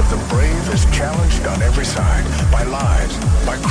of the brave is challenged on every side by lies, by